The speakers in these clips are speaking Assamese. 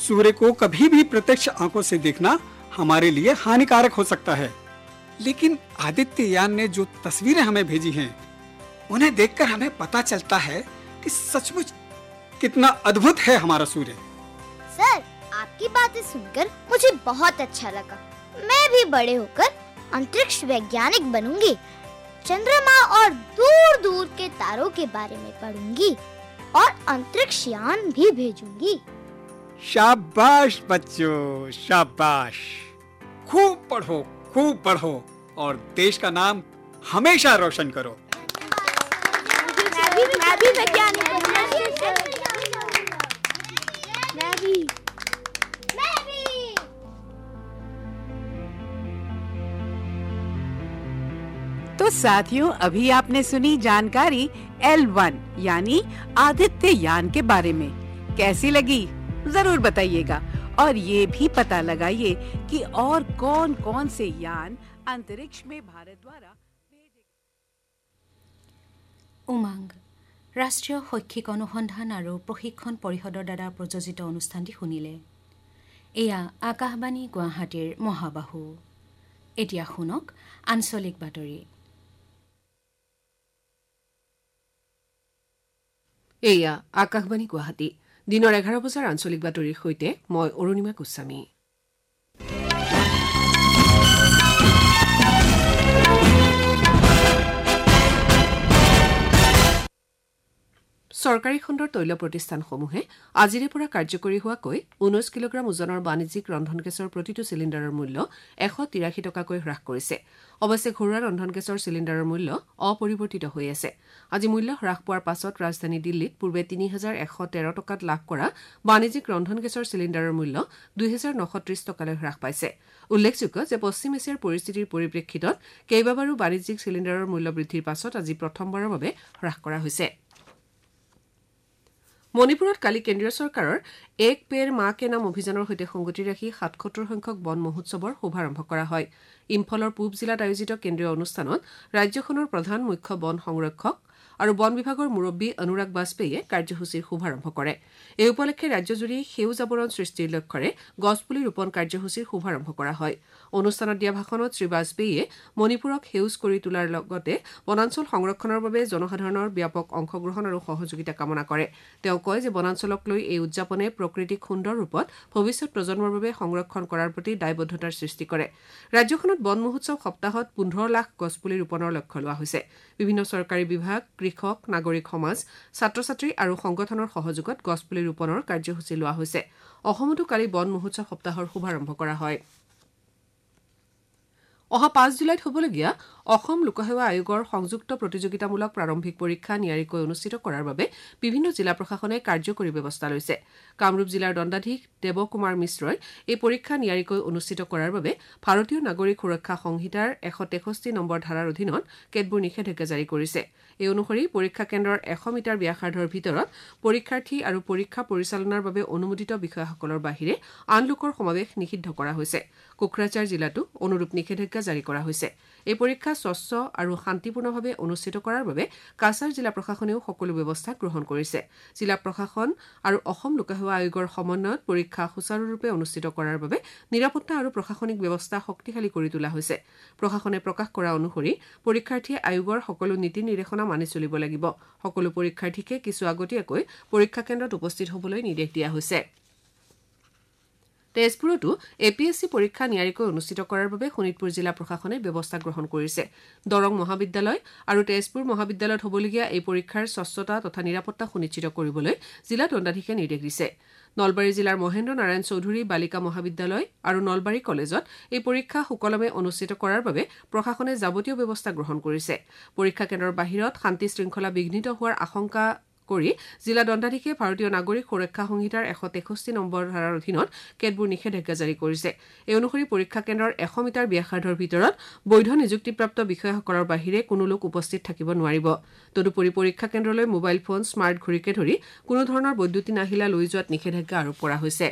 सूर्य को कभी भी प्रत्यक्ष आंखों से देखना हमारे लिए हानिकारक हो सकता है, लेकिन आदित्ययान ने जो तस्वीरें हमें भेजी हैं, उन्हें देखकर हमें पता चलता है कि सचमुच कितना अद्भुत है हमारा सूर्य। सर, आपकी बातें सुनकर मुझे बहुत अच्छा लगा। मैं भी बड़े होकर अंतरिक्ष वैज्ञानिक बनूंगी, चंद्रमा और दूर दूर के तारों के बारे में पढ़ूंगी और अंतरिक्ष यान भी भेजूंगी। शाबाश बच्चों, शाबाश। खूब पढ़ो और देश का नाम हमेशा रोशन करो। मैं भी वैज्ञानिक बनूंगा। मैं भी। तो साथियों, अभी आपने सुनी जानकारी L1 यानी आदित्ययान के बारे में। कैसी लगी जरूर बताइएगा और ये भी पता लगाइए कि और कौन-कौन से यान अंतरिक्ष में भारत द्वारा भेजे। उमंग राष्ट्रीय शैक्षिक अनुसंधान और प्रशिक्षण परिषदर द्वारा प्रयोजित অনুষ্ঠানটি শুনিলে। এয়া আকাশবাণী গুৱাহাটীৰ মহাবাহু। এতিয়া শুনক আঞ্চলিক বাতৰি। এয়া আকাশবাণী গুৱাহাটী। দিনৰ 11 বজাৰ আঞ্চলিক বাতৰিৰ সৈতে মই অৰুণিমা গোস্বামী। চৰকাৰী খণ্ডৰ তৈল প্ৰতিষ্ঠানসমূহে আজিৰে পৰা কাৰ্যকৰী হোৱাকৈ 19 কিলোগ্ৰাম ওজনৰ বাণিজ্যিক ৰন্ধন গেছৰ প্ৰতিটো চিলিণ্ডাৰৰ মূল্য 183 টকাকৈ হ্ৰাস কৰিছে। অৱশ্যে ঘৰুৱা ৰন্ধন গেছৰ চিলিণ্ডাৰৰ মূল্য অপৰিৱৰ্তিত হৈ আছে। আজি মূল্য হ্ৰাস পোৱাৰ পাছত ৰাজধানী দিল্লীত পূৰ্বে 3113 টকাত লাভ কৰা বাণিজ্যিক ৰন্ধন গেছৰ চিলিণ্ডাৰৰ মূল্য 2930 টকালৈ হ্ৰাস পাইছে। উল্লেখযোগ্য যে পশ্চিম এছিয়াৰ পৰিস্থিতিৰ পৰিপ্ৰেক্ষিতত কেইবাবাৰো বাণিজ্যিক চিলিণ্ডাৰৰ মূল্য বৃদ্ধিৰ পাছত আজি প্ৰথমবাৰৰ বাবে হ্ৰাস কৰা হৈছে। মণিপুৰত কালি কেন্দ্ৰীয় চৰকাৰৰ এক পেৰ মা কে নাম অভিযানৰ সৈতে সংগতি ৰাখি ৭৭ সংখ্যক বন মহোৎসৱৰ শুভাৰম্ভ কৰা হয়। ইম্ফলৰ পূব জিলাত আয়োজিত কেন্দ্ৰীয় অনুষ্ঠানত ৰাজ্যখনৰ প্ৰধান মুখ্য বন সংৰক্ষক আৰু বন বিভাগৰ মুৰব্বী অনুৰাগ বাজপেয়ীয়ে কাৰ্যসূচীৰ শুভাৰম্ভ কৰে। এই উপলক্ষে ৰাজ্যজুৰি সেউজ আৱৰণ সৃষ্টিৰ লক্ষ্যৰে গছপুলি ৰোপণ কাৰ্যসূচীৰ শুভাৰম্ভ কৰা হয়। অনুষ্ঠানত দিয়া ভাষণত শ্ৰী বাজপেয়ীয়ে মণিপুৰক সেউজ কৰি তোলাৰ লগতে বনাঞ্চল সংৰক্ষণৰ বাবে জনসাধাৰণৰ ব্যাপক অংশগ্ৰহণ আৰু সহযোগিতা কামনা কৰে। তেওঁ কয় যে বনাঞ্চলক লৈ এই উদযাপনে প্ৰকৃতিক সুন্দৰ ৰূপত ভৱিষ্যত প্ৰজন্মৰ বাবে সংৰক্ষণ কৰাৰ প্ৰতি দায়বদ্ধতাৰ সৃষ্টি কৰে। ৰাজ্যখনত বন মহোৎসৱ সপ্তাহত 15 লাখ গছপুলি ৰোপণৰ লক্ষ্য লোৱা হৈছে। বিভিন্ন চৰকাৰী বিভাগ, কৃষক, নাগৰিক সমাজ, ছাত্ৰ ছাত্ৰী আৰু সংগঠনৰ সহযোগত গছপুলি ৰোপণৰ কাৰ্যসূচী লোৱা হৈছে। অসমতো কালি বন মহোৎসৱ সপ্তাহৰ শুভাৰম্ভ কৰা হয়। অহা 5 জুলাইত হ'বলগীয়া অসম লোকসেৱা আয়োগৰ সংযুক্ত প্ৰতিযোগিতামূলক প্ৰাৰম্ভিক পৰীক্ষা নিয়াৰিকৈ অনুষ্ঠিত কৰাৰ বাবে বিভিন্ন জিলা প্ৰশাসনে কাৰ্যকৰী ব্যৱস্থা লৈছে। কামৰূপ জিলাৰ দণ্ডাধীশ দেৱকুমাৰ মিশ্ৰই এই পৰীক্ষা নিয়াৰিকৈ অনুষ্ঠিত কৰাৰ বাবে ভাৰতীয় নাগৰিক সুৰক্ষা সংহিতাৰ 163 নম্বৰ ধাৰাৰ অধীনত কেতবোৰ নিষেধাজ্ঞা জাৰি কৰিছে। এই অনুসৰি পৰীক্ষা কেন্দ্ৰৰ 100 মিটাৰ ব্যাসাৰ্ধৰ ভিতৰত পৰীক্ষাৰ্থী আৰু পৰীক্ষা পৰিচালনাৰ বাবে অনুমোদিত বিষয়াসকলৰ বাহিৰে আন লোকৰ সমাৱেশ নিষিদ্ধ কৰা হৈছে। কোকৰাঝাৰ জিলাতো অনুৰূপ নিষেধাজ্ঞা জাৰি কৰা হৈছে। এই পৰীক্ষা স্বচ্ছ আৰু শান্তিপূৰ্ণভাৱে অনুষ্ঠিত কৰাৰ বাবে কাছাৰ জিলা প্ৰশাসনেও সকলো ব্যৱস্থা গ্ৰহণ কৰিছে। জিলা প্ৰশাসন আৰু অসম লোকসেৱা আয়োগৰ সমন্বয়ত পৰীক্ষা সুচাৰুৰূপে অনুষ্ঠিত কৰাৰ বাবে নিৰাপত্তা আৰু প্ৰশাসনিক ব্যৱস্থা শক্তিশালী কৰি তোলা হৈছে। প্ৰশাসনে প্ৰকাশ কৰা অনুসৰি পৰীক্ষাৰ্থীয়ে আয়োগৰ সকলো নীতি নিৰ্দেশনা মানি চলিব লাগিব। সকলো পৰীক্ষাৰ্থীকে কিছু আগতীয়াকৈ পৰীক্ষা কেন্দ্ৰত উপস্থিত হ'বলৈ নিৰ্দেশ দিয়া হৈছে। তেজপুৰতো APSC পৰীক্ষা নিয়াৰিকৈ অনুষ্ঠিত কৰাৰ বাবে শোণিতপুৰ জিলা প্ৰশাসনে ব্যৱস্থা গ্ৰহণ কৰিছে। দৰং মহাবিদ্যালয় আৰু তেজপুৰ মহাবিদ্যালয়ত হ'বলগীয়া এই পৰীক্ষাৰ স্বচ্ছতা তথা নিৰাপত্তা সুনিশ্চিত কৰিবলৈ জিলা দণ্ডাধীশে নিৰ্দেশ দিছে। নলবাৰী জিলাৰ মহেন্দ্ৰ নাৰায়ণ চৌধুৰী বালিকা মহাবিদ্যালয় আৰু নলবাৰী কলেজত এই পৰীক্ষা সুকলমে অনুষ্ঠিত কৰাৰ বাবে প্ৰশাসনে যাৱতীয় ব্যৱস্থা গ্ৰহণ কৰিছে। পৰীক্ষা কেন্দ্ৰৰ বাহিৰত শান্তি শৃংখলা বিঘ্নিত হোৱাৰ আশংকা কৰি জিলা দণ্ডাধীশে ভাৰতীয় নাগৰিক সুৰক্ষা সংহিতাৰ 163 নম্বৰ ধাৰাৰ অধীনত কেতবোৰ নিষেধাজ্ঞা জাৰি কৰিছে। এই অনুসৰি পৰীক্ষা কেন্দ্ৰৰ 100 মিটাৰ ব্যাসাৰ্ধৰ ভিতৰত বৈধ নিযুক্তিপ্ৰাপ্ত বিষয়াসকলৰ বাহিৰে কোনো লোক উপস্থিত থাকিব নোৱাৰিব। তদুপৰি পৰীক্ষা কেন্দ্ৰলৈ মোবাইল ফোন, স্মাৰ্ট ঘড়ীকে ধৰি কোনো ধৰণৰ বৈদ্যুতিন আহিলা লৈ যোৱাত নিষেধাজ্ঞা আৰোপ কৰা হৈছে।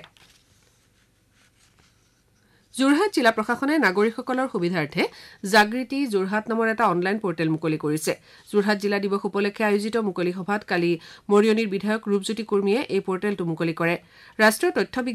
যোৰহাট জিলা প্ৰশাসনে নাগৰিকসকলৰ সুবিধাৰ্থে জাগৃতি যোৰহাট নামৰ এটা অনলাইন পৰ্টেল মুকলি কৰিছে। যোৰহাট জিলা দিৱস উপলক্ষে আয়োজিত মুকলি সভাত কালি মৰিয়নিৰ বিধায়ক ৰূপজ্যোতি কুৰ্মীয়ে এই পৰ্টেলটো মুকলি কৰে। ৰাষ্ট্ৰীয় তথ্য